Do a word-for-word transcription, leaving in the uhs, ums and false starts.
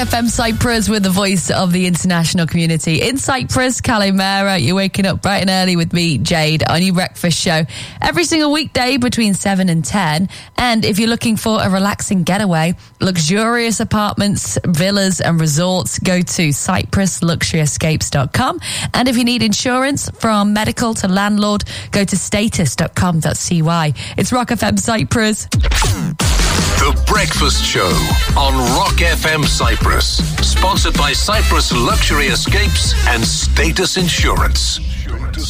F M Cyprus with the voice of the international community in Cyprus, Kalimera. You're waking up bright and early with me, Jade, on your breakfast show every single weekday between seven and ten. And if you're looking for a relaxing getaway, luxurious apartments, villas and resorts, go to cyprus luxury escapes dot com. And if you need insurance from medical to landlord, go to status dot com dot c y. It's Rock F M Cyprus. The Breakfast Show on Rock F M Cyprus. Sponsored by Cyprus Luxury Escapes and Status Insurance.